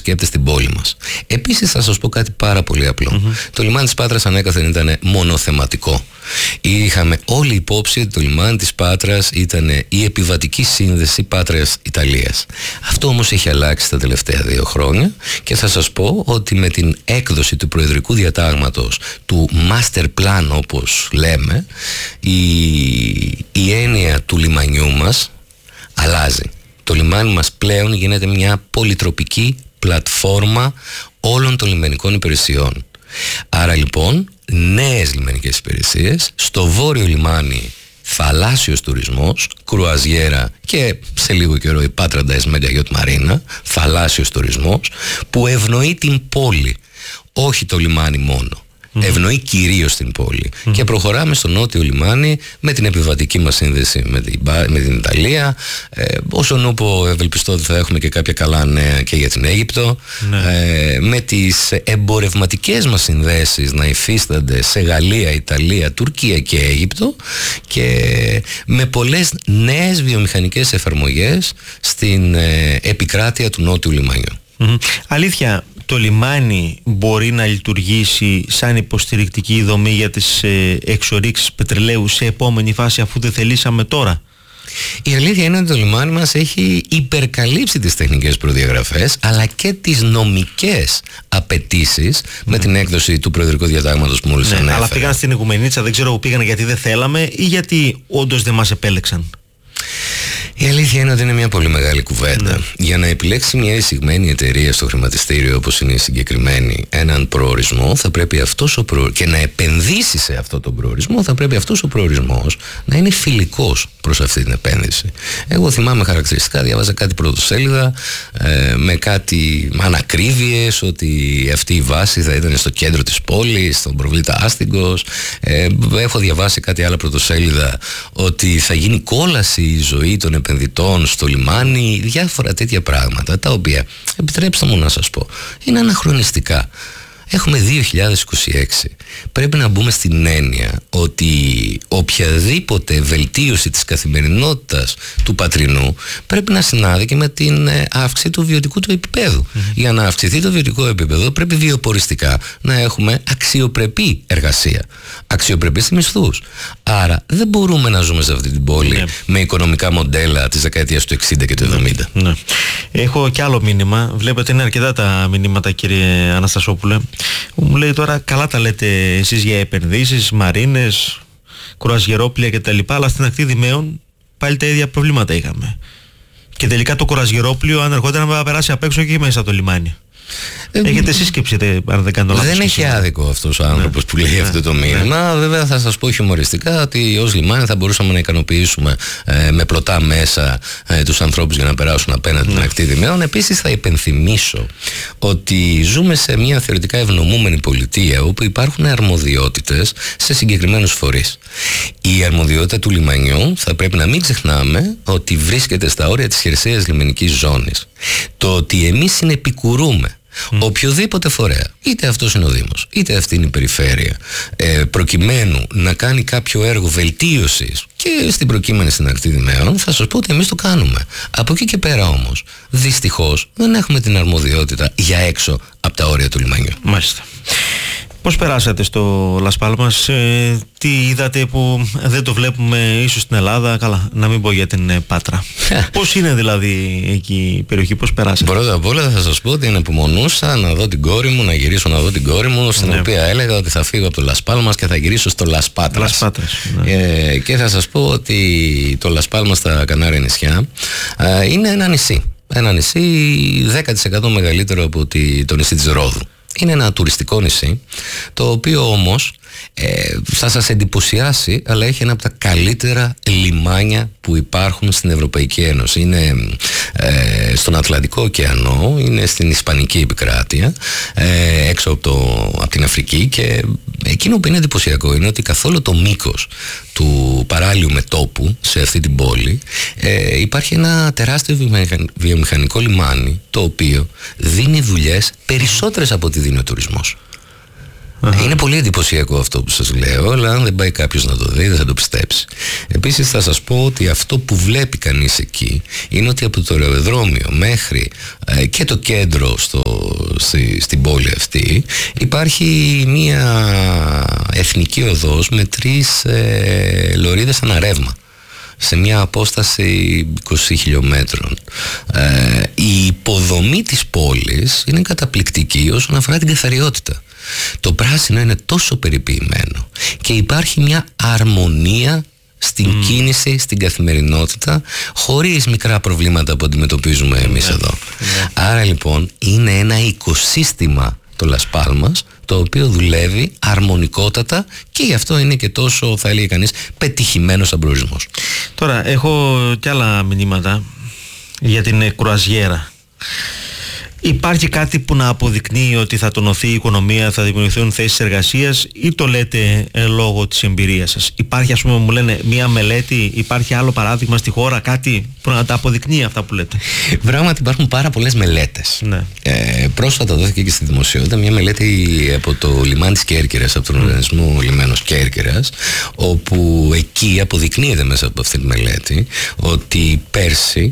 επισκέπτες στην πόλη μας. Επίσης θα σας πω κάτι πάρα πολύ απλό. Το λιμάνι της Πάτρας ανέκαθεν ήταν μονοθεματικό. Είχαμε όλη υπόψη ότι το λιμάνι της Πάτρας ήταν η επιβατική σύνδεση Πάτρας-Ιταλίας. Αυτό όμως έχει αλλάξει τα τελευταία 2 χρόνια και θα σας πω ότι με την έκδοση του προεδρικού διατάγματος, του master plan όπως λέμε, η έννοια του λιμανιού μας αλλάζει. Το λιμάνι μας πλέον γίνεται μια πολυτροπική πλατφόρμα όλων των λιμενικών υπηρεσιών. Άρα λοιπόν νέες λιμενικές υπηρεσίες, στο βόρειο λιμάνι θαλάσσιος τουρισμός, κρουαζιέρα και σε λίγο καιρό η Paradise Mega Yacht Marina, θαλάσσιος τουρισμός που ευνοεί την πόλη, όχι το λιμάνι μόνο. Ευνοεί κυρίως την πόλη. Και προχωράμε στο νότιο λιμάνι με την επιβατική μας σύνδεση με την Ιταλία. Όσον ούπο ευελπιστώ ότι θα έχουμε και κάποια καλά νέα και για την Αίγυπτο. Με τις εμπορευματικές μας συνδέσεις να υφίστανται σε Γαλλία, Ιταλία, Τουρκία και Αίγυπτο, και με πολλές νέες βιομηχανικές εφαρμογές στην επικράτεια του νότιου λιμανιού. Αλήθεια, το λιμάνι μπορεί να λειτουργήσει σαν υποστηρικτική δομή για τις εξορίξεις πετρελαίου σε επόμενη φάση, αφού δεν θελήσαμε τώρα? Η αλήθεια είναι ότι το λιμάνι μας έχει υπερκαλύψει τις τεχνικές προδιαγραφές αλλά και τις νομικές απαιτήσεις με την έκδοση του προεδρικού διατάγματος που μόλις ανέφερα. Αλλά πήγαν στην Οικουμενίτσα, δεν ξέρω που πήγαν γιατί δεν θέλαμε ή γιατί όντως δεν μας επέλεξαν. Η αλήθεια είναι ότι είναι μια πολύ μεγάλη κουβέντα. Για να επιλέξει μια εισηγμένη εταιρεία στο χρηματιστήριο όπως είναι η συγκεκριμένη έναν προορισμό, θα πρέπει αυτός και να επενδύσει σε αυτό τον προορισμό, θα πρέπει αυτός ο προορισμός να είναι φιλικός προς αυτή την επένδυση. Εγώ θυμάμαι χαρακτηριστικά, διάβαζα κάτι πρωτοσέλιδα με κάτι ανακρίβειες ότι αυτή η βάση θα ήταν στο κέντρο της πόλης, στον προβλήτα Άστιγκος. Έχω διαβάσει κάτι άλλο πρωτοσέλιδα ότι θα γίνει κόλαση η ζωή των επενδυτών στο λιμάνι, διάφορα τέτοια πράγματα, τα οποία, επιτρέψτε μου να σας πω, είναι αναχρονιστικά. Έχουμε 2026. Πρέπει να μπούμε στην έννοια ότι οποιαδήποτε βελτίωση της καθημερινότητας του πατρινού πρέπει να συνάδει και με την αύξηση του βιωτικού του επίπεδου. Για να αυξηθεί το βιωτικό επίπεδο πρέπει βιοποριστικά να έχουμε αξιοπρεπή εργασία, αξιοπρεπείς μισθούς. Άρα δεν μπορούμε να ζούμε σε αυτή την πόλη με οικονομικά μοντέλα της δεκαετίας του 60 και του 70. Έχω κι άλλο μήνυμα. Βλέπετε είναι αρκετά τα μηνύματα, κύριε Αναστασόπουλε. Μου λέει τώρα, καλά τα λέτε εσείς για επενδύσεις, μαρίνες, κουραζιερόπλια κτλ. Αλλά στην ακτή Δημαίων πάλι τα ίδια προβλήματα είχαμε. Και τελικά το κουραζιερόπλιο, αν ερχόταν να περάσει απ' έξω και μέσα στο λιμάνι. Έχετε σύσκεψη, αν δεν κάνω λάθος. Δεν έχει άδικο αυτός ο άνθρωπος που λέει αυτό το μήνυμα. Βέβαια θα σας πω χιουμοριστικά ότι ως λιμάνι θα μπορούσαμε να ικανοποιήσουμε με πλωτά μέσα τους ανθρώπους για να περάσουν απέναντι την ακτή Δημαίων. Επίσης θα υπενθυμίσω ότι ζούμε σε μια θεωρητικά ευνομούμενη πολιτεία όπου υπάρχουν αρμοδιότητες σε συγκεκριμένους φορείς. Η αρμοδιότητα του λιμανιού θα πρέπει να μην ξεχνάμε ότι βρίσκεται στα όρια της χερσαίας λιμενικής ζώνης. Το ότι εμείς συνεπικουρούμε οποιοδήποτε φορέα, είτε αυτός είναι ο Δήμος, είτε αυτή είναι η περιφέρεια, προκειμένου να κάνει κάποιο έργο βελτίωσης και στην προκείμενη στην ακτή Δημαίων, θα σας πω ότι εμείς το κάνουμε. Από εκεί και πέρα όμως, δυστυχώς, δεν έχουμε την αρμοδιότητα για έξω από τα όρια του λιμανιού. Μάλιστα. Πώς περάσατε στο Λας Πάλμας, τι είδατε που δεν το βλέπουμε ίσως στην Ελλάδα, καλά, να μην πω για την Πάτρα. Πώς είναι δηλαδή εκεί η περιοχή, πώς περάσατε? Πρώτα απ' όλα θα σας πω ότι αναπομονούσα να δω την κόρη μου, να γυρίσω να δω την κόρη μου, στην οποία έλεγα ότι θα φύγω από το Λας Πάλμας και θα γυρίσω στο Λας Πάτρας. Και θα σας πω ότι το Λας Πάλμας στα Κανάρια νησιά είναι ένα νησί. Ένα νησί 10% μεγαλύτερο από το νησί της Ρόδου. Είναι ένα τουριστικό νησί, το οποίο όμως θα σας εντυπωσιάσει, αλλά έχει ένα από τα καλύτερα λιμάνια που υπάρχουν στην Ευρωπαϊκή Ένωση. Είναι στον Ατλαντικό ωκεανό, είναι στην Ισπανική επικράτεια, έξω από την Αφρική, και εκείνο που είναι εντυπωσιακό είναι ότι καθ' όλο το μήκος του παράλιου μετώπου σε αυτή την πόλη υπάρχει ένα τεράστιο βιομηχανικό λιμάνι, το οποίο δίνει δουλειές περισσότερες από ό,τι δίνει ο τουρισμός. Είναι πολύ εντυπωσιακό αυτό που σας λέω, αλλά αν δεν πάει κάποιος να το δει δεν θα το πιστέψει. Επίσης θα σας πω ότι αυτό που βλέπει κανείς εκεί είναι ότι από το αεροδρόμιο μέχρι και το κέντρο στην πόλη αυτή υπάρχει μια εθνική οδός με 3 λωρίδες ανά ρεύμα σε μια απόσταση 20 χιλιόμετρων. Η υποδομή της πόλης είναι καταπληκτική όσον αφορά την καθαριότητα. Το πράσινο είναι τόσο περιποιημένο και υπάρχει μια αρμονία στην κίνηση, στην καθημερινότητα, χωρίς μικρά προβλήματα που αντιμετωπίζουμε εμείς εδώ. Άρα λοιπόν είναι ένα οικοσύστημα το Λας Πάλμας, το οποίο δουλεύει αρμονικότατα και γι' αυτό είναι και τόσο, θα έλεγε κανείς, πετυχημένος σαν προορισμός. Τώρα έχω κι άλλα μηνύματα για την κρουαζιέρα. Υπάρχει κάτι που να αποδεικνύει ότι θα τονωθεί η οικονομία, θα δημιουργηθούν θέσεις εργασίας, ή το λέτε λόγω της εμπειρίας σας? Υπάρχει, ας πούμε, μου λένε, μία μελέτη, υπάρχει άλλο παράδειγμα στη χώρα, κάτι που να τα αποδεικνύει αυτά που λέτε? Πράγματι υπάρχουν πάρα πολλές μελέτες. Ναι. Πρόσφατα δόθηκε και στη δημοσιότητα μια μελέτη από το λιμάνι της Κέρκυρας, από τον Οργανισμό Λιμένος Κέρκυρας, όπου εκεί αποδεικνύεται μέσα από αυτή τη μελέτη ότι πέρσι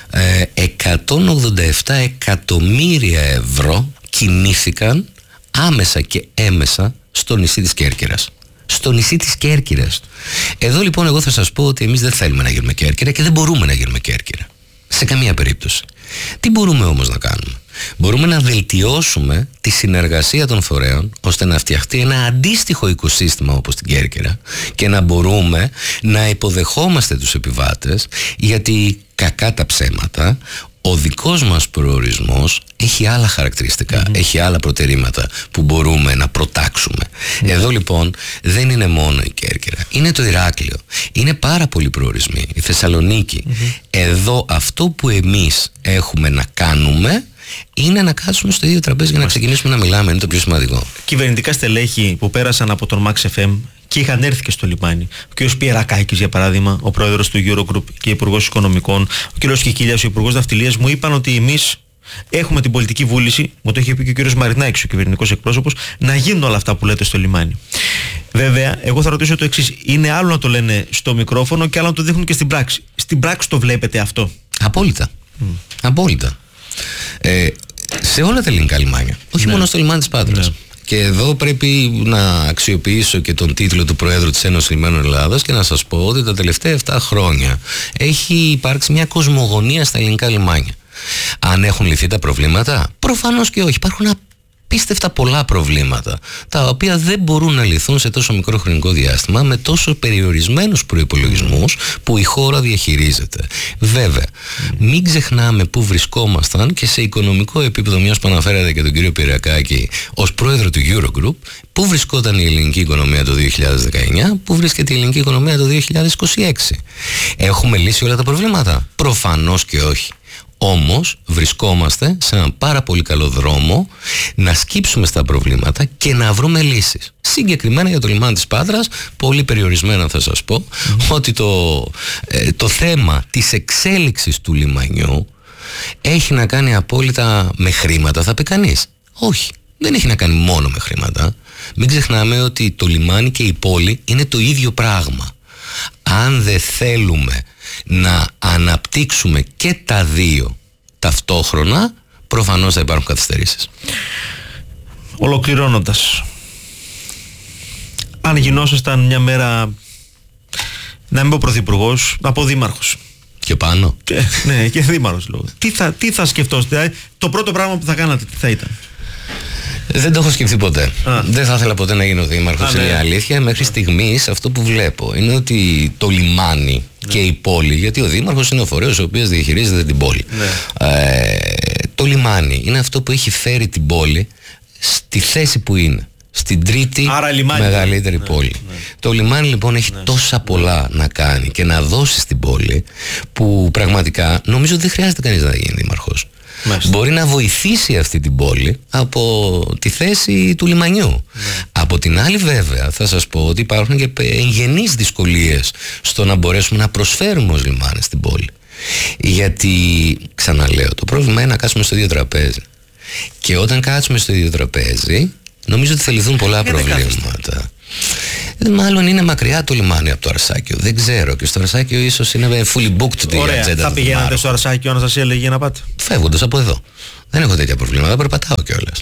187 εκατομμύρια ευρώ κινήθηκαν άμεσα και έμεσα στο νησί της Κέρκυρας. Στο νησί της Κέρκυρας. Εδώ λοιπόν εγώ θα σας πω ότι εμείς δεν θέλουμε να γίνουμε Κέρκυρα και δεν μπορούμε να γίνουμε Κέρκυρα. Σε καμία περίπτωση. Τι μπορούμε όμως να κάνουμε? Μπορούμε να βελτιώσουμε τη συνεργασία των φορέων ώστε να φτιαχτεί ένα αντίστοιχο οικοσύστημα όπως την Κέρκυρα και να μπορούμε να υποδεχόμαστε τους επιβάτες, γιατί κακά τα ψέματα, ο δικός μας προορισμός έχει άλλα χαρακτηριστικά, έχει άλλα προτερήματα που μπορούμε να προτάξουμε. Εδώ λοιπόν δεν είναι μόνο η Κέρκυρα, είναι το Ηράκλειο, είναι πάρα πολλοί προορισμοί, η Θεσσαλονίκη. Εδώ αυτό που εμείς έχουμε να κάνουμε είναι να κάτσουμε στο ίδιο τραπέζι για να ξεκινήσουμε να μιλάμε, είναι το πιο σημαντικό. Κυβερνητικά στελέχη που πέρασαν από τον Max FM και είχαν έρθει και στο λιμάνι, ο κ. Πιερακάκης για παράδειγμα, ο πρόεδρος του Eurogroup και υπουργός Οικονομικών, ο κ. Κικίλιας, ο υπουργός Ναυτιλίας, μου είπαν ότι εμείς έχουμε την πολιτική βούληση, μου το είχε πει και ο κ. Μαρινάκης, ο κυβερνητικός εκπρόσωπος, να γίνουν όλα αυτά που λέτε στο λιμάνι. Βέβαια, εγώ θα ρωτήσω το εξής: είναι άλλο να το λένε στο μικρόφωνο και άλλο να το δείχνουν και στην πράξη. Στην πράξη το βλέπετε αυτό? Απόλυτα. Απόλυτα. Σε όλα τα ελληνικά λιμάνια, όχι μόνο στο λιμάνι της Πάτρας. Και εδώ πρέπει να αξιοποιήσω και τον τίτλο του Προέδρου της Ένωσης Λιμένων Ελλάδας και να σας πω ότι τα τελευταία 7 χρόνια έχει υπάρξει μια κοσμογονία στα ελληνικά λιμάνια. Αν έχουν λυθεί τα προβλήματα? Προφανώς και όχι. Υπάρχουν απίστευτα πολλά προβλήματα, τα οποία δεν μπορούν να λυθούν σε τόσο μικρό χρονικό διάστημα με τόσο περιορισμένους προϋπολογισμούς που η χώρα διαχειρίζεται. Βέβαια, μην ξεχνάμε πού βρισκόμασταν και σε οικονομικό επίπεδο, μιας που αναφέρατε και τον κύριο Πιερακάκη ως πρόεδρο του Eurogroup, πού βρισκόταν η ελληνική οικονομία το 2019, πού βρίσκεται η ελληνική οικονομία το 2026. Έχουμε λύσει όλα τα προβλήματα? Προφανώς και όχι. Όμως βρισκόμαστε σε έναν πάρα πολύ καλό δρόμο να σκύψουμε στα προβλήματα και να βρούμε λύσεις. Συγκεκριμένα για το λιμάνι της Πάτρας, πολύ περιορισμένα θα σας πω, ότι το θέμα της εξέλιξης του λιμανιού έχει να κάνει απόλυτα με χρήματα, θα πει κανείς. Όχι, δεν έχει να κάνει μόνο με χρήματα. Μην ξεχνάμε ότι το λιμάνι και η πόλη είναι το ίδιο πράγμα. Αν δεν θέλουμε να αναπτύξουμε και τα δύο ταυτόχρονα, προφανώς θα υπάρχουν καθυστερήσεις. Ολοκληρώνοντας, αν γινόσασταν μια μέρα, να μην πω πρωθυπουργός, να πω δήμαρχος και πάνω, ναι, και δήμαρχος λόγω, τι θα σκεφτόσαστε? Το πρώτο πράγμα που θα κάνατε τι θα ήταν? Δεν το έχω σκεφτεί ποτέ. Δεν θα ήθελα ποτέ να γίνω δήμαρχος, είναι η αλήθεια. Μέχρι στιγμής αυτό που βλέπω είναι ότι το λιμάνι και η πόλη, γιατί ο δήμαρχος είναι ο φορέας ο οποίος διαχειρίζεται την πόλη. Το λιμάνι είναι αυτό που έχει φέρει την πόλη στη θέση που είναι, στην τρίτη μεγαλύτερη πόλη. Το λιμάνι λοιπόν έχει τόσα πολλά να κάνει και να δώσει στην πόλη, που πραγματικά νομίζω ότι δεν χρειάζεται κανείς να γίνει δήμαρχος. Μπορεί να βοηθήσει αυτή την πόλη από τη θέση του λιμανιού. Από την άλλη βέβαια θα σας πω ότι υπάρχουν και εγγενείς δυσκολίες στο να μπορέσουμε να προσφέρουμε ως λιμάνι στην πόλη. Γιατί, ξαναλέω, το πρόβλημα είναι να κάτσουμε στο ίδιο τραπέζι. Και όταν κάτσουμε στο ίδιο τραπέζι Νομίζω ότι θα λυθούν πολλά προβλήματα. Μάλλον είναι μακριά το λιμάνι από το Αρσάκιο. Δεν ξέρω. Και στο Αρσάκιο ίσως είναι fully booked η ατζέντα. Θα πηγαίνατε στο Αρσάκιο αν σας έλεγε να πάτε? Φεύγοντας από εδώ. Δεν έχω τέτοια προβλήματα, περπατάω κιόλας.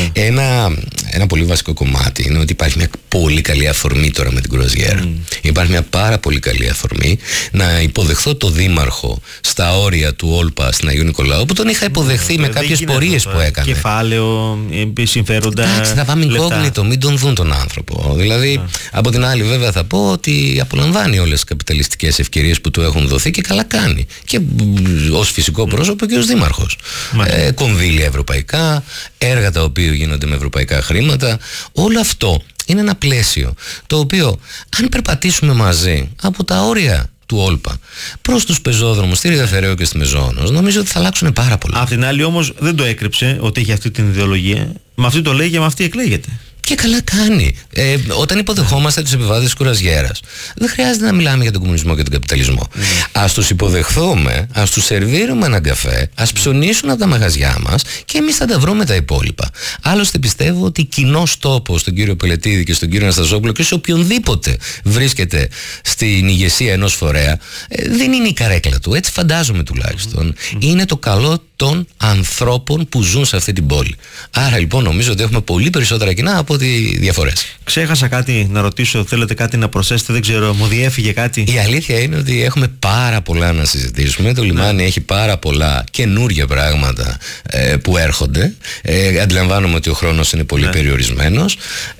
Ένα πολύ βασικό κομμάτι είναι ότι υπάρχει μια πολύ καλή αφορμή τώρα με την κρουαζιέρα. Υπάρχει μια πάρα πολύ καλή αφορμή να υποδεχθώ το δήμαρχο στα όρια του Όλπα στην Αγίου Νικολάου, που τον είχα υποδεχθεί με κάποιες πορείες που έκανε. Κεφάλαιο, συμφέροντα. Εντάξει, θα πάμε incognito, μην τον δουν τον άνθρωπο. Δηλαδή, από την άλλη, βέβαια, θα πω ότι απολαμβάνει όλες τις καπιταλιστικές ευκαιρίες που του έχουν δοθεί και καλά κάνει. Και ως φυσικό πρόσωπο και ως δήμαρχος. Κονδύλια ευρωπαϊκά, έργα τα οποία γίνονται με ευρωπαϊκά χρήματα. Όλο αυτό είναι ένα πλαίσιο το οποίο, αν περπατήσουμε μαζί από τα όρια του Όλπα προς τους πεζόδρομους στη Ρίδα Φεραίου και στη Μεζόνος, νομίζω ότι θα αλλάξουν πάρα πολλά. Απ' την άλλη όμως δεν το έκρυψε ότι έχει αυτή την ιδεολογία. Με αυτή το λέει και με αυτή εκλέγεται. Και καλά κάνει. Όταν υποδεχόμαστε τους επιβάτες της κουραζιέρας, δεν χρειάζεται να μιλάμε για τον κομμουνισμό και τον καπιταλισμό. Ας τους υποδεχθούμε, ας τους σερβίρουμε έναν καφέ, ας ψωνίσουν από τα μαγαζιά μας και εμείς θα τα βρούμε τα υπόλοιπα. Άλλωστε πιστεύω ότι κοινός τόπος στον κύριο Πελετίδη και στον κύριο Αναστασόπουλο και σε οποιονδήποτε βρίσκεται στην ηγεσία ενός φορέα, δεν είναι η καρέκλα του. Έτσι φαντάζομαι τουλάχιστον. Είναι το καλό των ανθρώπων που ζουν σε αυτή την πόλη. Άρα λοιπόν νομίζω ότι έχουμε πολύ περισσότερα κοινά από ότι διαφορές. Ξέχασα κάτι να ρωτήσω, θέλετε κάτι να προσθέσετε, δεν ξέρω, μου διέφυγε κάτι? Η αλήθεια είναι ότι έχουμε πάρα πολλά να συζητήσουμε. Το λιμάνι έχει πάρα πολλά καινούργια πράγματα που έρχονται. Αντιλαμβάνομαι ότι ο χρόνος είναι πολύ περιορισμένος.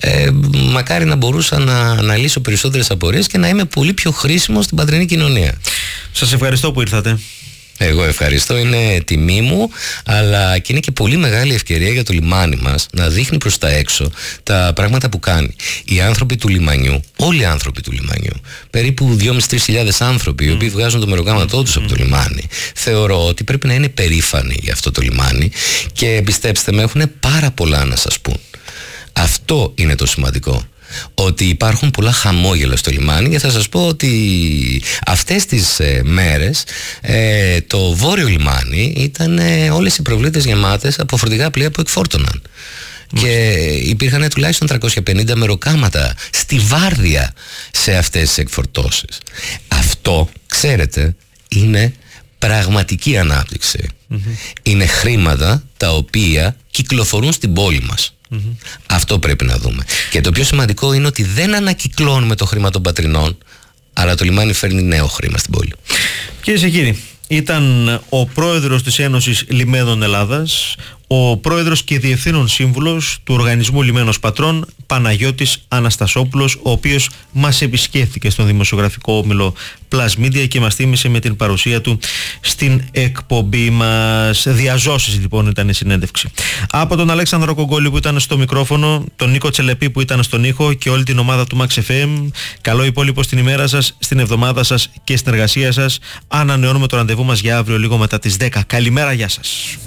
Μακάρι να μπορούσα να λύσω περισσότερες απορίες και να είμαι πολύ πιο χρήσιμος στην πατρινή κοινωνία. Σας ευχαριστώ που ήρθατε. Εγώ ευχαριστώ, είναι τιμή μου, αλλά και είναι και πολύ μεγάλη ευκαιρία για το λιμάνι μας να δείχνει προς τα έξω τα πράγματα που κάνει. Οι άνθρωποι του λιμανιού, όλοι οι άνθρωποι του λιμανιού, περίπου 2.500-3.000 άνθρωποι οι οποίοι βγάζουν το μεροκάματό τους από το λιμάνι, θεωρώ ότι πρέπει να είναι περήφανοι για αυτό το λιμάνι και πιστέψτε με, έχουν πάρα πολλά να σας πούν. Αυτό είναι το σημαντικό. Ότι υπάρχουν πολλά χαμόγελα στο λιμάνι και θα σας πω ότι αυτές τις μέρες το βόρειο λιμάνι ήταν όλες οι προβλήτες γεμάτες από φορτηγά πλοία που εκφόρτωναν. Και υπήρχαν τουλάχιστον 350 μεροκάματα στη βάρδια σε αυτές τις εκφορτώσεις. Αυτό, ξέρετε, είναι πραγματική ανάπτυξη. Είναι χρήματα τα οποία κυκλοφορούν στην πόλη μας. Αυτό πρέπει να δούμε. Και το πιο σημαντικό είναι ότι δεν ανακυκλώνουμε το χρήμα των πατρινών, αλλά το λιμάνι φέρνει νέο χρήμα στην πόλη. Κυρίες και κύριοι, ήταν ο πρόεδρος της Ένωσης Λιμένων Ελλάδας, ο πρόεδρος και διευθύνων σύμβουλος του Οργανισμού Λιμένος Πατρών, Παναγιώτης Αναστασόπουλος, ο οποίος μας επισκέφθηκε στον δημοσιογραφικό όμιλο Plus Media και μας θύμισε με την παρουσία του στην εκπομπή μας. Διαζώσεις λοιπόν ήταν η συνέντευξη. Από τον Αλέξανδρο Κογκόλη που ήταν στο μικρόφωνο, τον Νίκο Τσελεπή που ήταν στον ήχο και όλη την ομάδα του Max FM, καλό υπόλοιπο στην ημέρα σας, στην εβδομάδα σας και στην εργασία σας. Ανανεώνουμε το ραντεβού μας για αύριο λίγο μετά τις 10. Καλημέρα, γεια σας.